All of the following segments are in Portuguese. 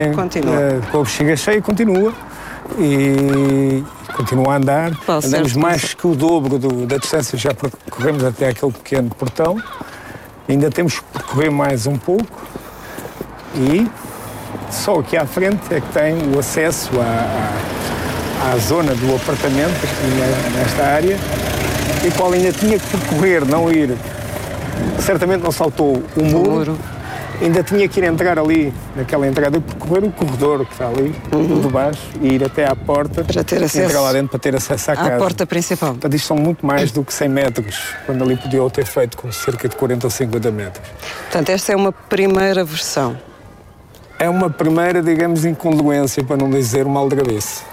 com a bexiga cheia, continua. E continua a andar. Andamos mais que o dobro da distância, já percorremos até aquele pequeno portão. Ainda temos que percorrer mais um pouco e só aqui à frente é que tem o acesso à zona do apartamento, aqui nesta área, e o qual ainda tinha que percorrer, não ir. Certamente não saltou o muro. Ainda tinha que ir entrar ali, naquela entrada, e percorrer o corredor que está ali, de baixo, e ir até à porta, para ter acesso, entrar lá dentro para ter acesso à casa. À porta principal. Portanto, isto são muito mais do que 100 metros, quando ali podia ter feito com cerca de 40 ou 50 metros. Portanto, esta é uma primeira versão. É uma primeira, digamos, incongruência, para não dizer uma aldrabice.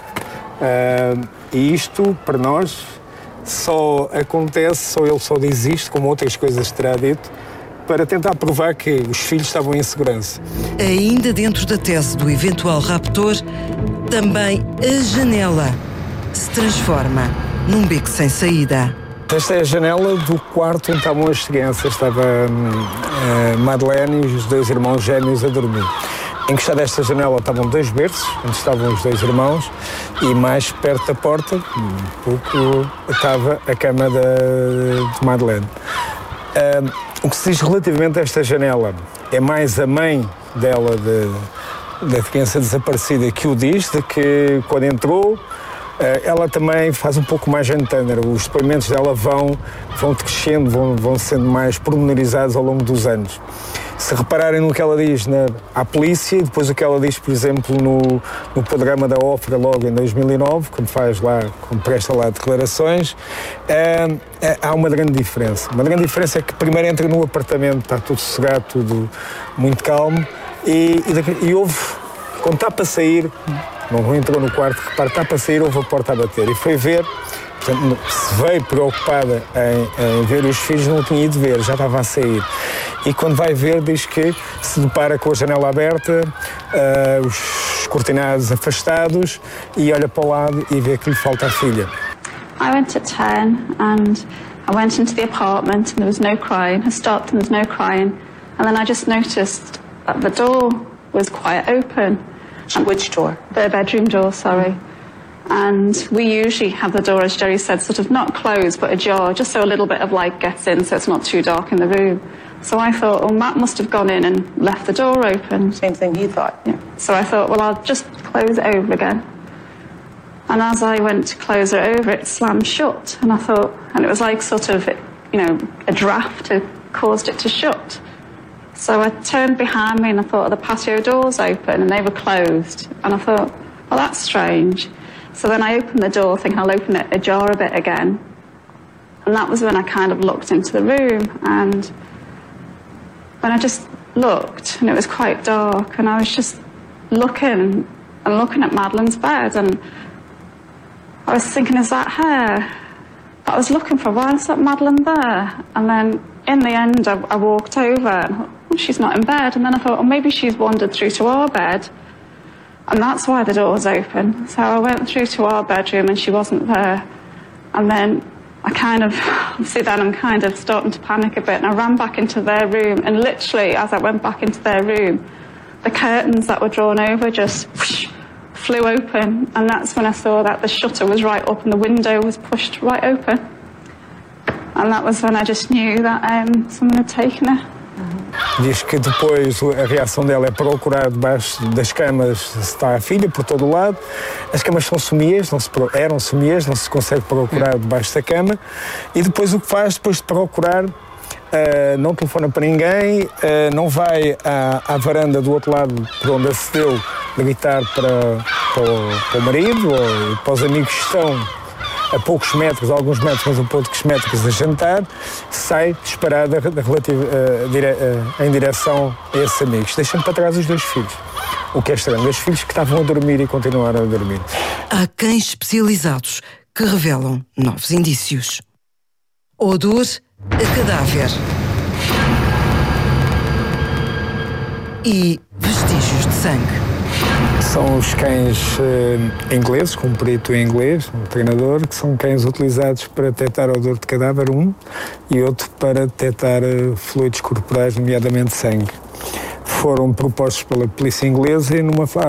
E isto, para nós, só acontece, ele só diz isto, como outras coisas terá dito, para tentar provar que os filhos estavam em segurança. Ainda dentro da tese do eventual raptor, também a janela se transforma num beco sem saída. Esta é a janela do quarto onde estavam as crianças. Estava a Madeleine e os dois irmãos gêmeos a dormir. Encostado a esta janela estavam dois berços, onde estavam os dois irmãos, e mais perto da porta, um pouco, estava a cama de Madeleine. O que se diz relativamente a esta janela é mais a mãe dela, da criança desaparecida, que o diz, de que quando entrou, ela também faz um pouco mais entender. Os depoimentos dela vão crescendo, vão sendo mais pormenorizados ao longo dos anos. Se repararem no que ela diz à polícia e depois o que ela diz, por exemplo, no programa da OFRA, logo em 2009, quando presta lá declarações, há uma grande diferença. Uma grande diferença é que primeiro entra no apartamento, está tudo sossegado, tudo muito calmo, e houve, quando está para sair, não entrou no quarto, repara, está para sair, houve a porta a bater, e foi ver. Portanto, se veio preocupada em ver os filhos, não tinha ido ver, já estava a sair. E quando vai ver, diz que se depara com a janela aberta, os cortinados afastados, e olha para o lado e vê que lhe falta a filha. I went at 10 and I went into the apartment and there was no crying. I stopped and there was no crying. And then I just noticed that the door was quite open. Which door? The bedroom door, sorry. And we usually have the door, as Jerry said, sort of not closed but ajar, just so a little bit of light gets in so it's not too dark in the room. So I thought, well, Matt must have gone in and left the door open. Same thing he thought. Yeah. So I thought, well, I'll just close it over again. And as I went to close it over, it slammed shut. And I thought, and it was like sort of, a draft had caused it to shut. So I turned behind me and I thought, the patio doors open and they were closed. And I thought, well, that's strange. So then I opened the door thinking I'll open it ajar a bit again. And that was when I kind of looked into the room. And when I just looked, and it was quite dark, and I was just looking at Madeleine's bed, and I was thinking, is that her? But I was looking for, why is that Madeleine there? And then in the end, I walked over, and thought, well, she's not in bed. And then I thought, oh, maybe she's wandered through to our bed. And that's why the door was open. So I went through to our bedroom and she wasn't there. And then I'm kind of starting to panic a bit. And I ran back into their room. And literally, as I went back into their room, the curtains that were drawn over just flew open. And that's when I saw that the shutter was right up and the window was pushed right open. And that was when I just knew that someone had taken her. Diz que depois a reação dela é procurar debaixo das camas se está a filha, por todo o lado. As camas são sumias, eram sumias, não se consegue procurar debaixo da cama. E depois o que faz, depois de procurar, não telefona para ninguém, não vai à varanda do outro lado por onde acedeu gritar para o marido ou para os amigos que estão a poucos metros, alguns metros, mas a poucos metros a jantar, sai disparada em direção a esses amigos, deixando para trás os dois filhos. O que é estranho, os filhos que estavam a dormir e continuaram a dormir. Há cães especializados que revelam novos indícios. Odor a cadáver. E vestígios de sangue. São os cães ingleses, com um perito em inglês, um treinador, que são cães utilizados para detectar odor de cadáver, e outro para detectar fluidos corporais, nomeadamente sangue. foram propostos pela polícia inglesa e numa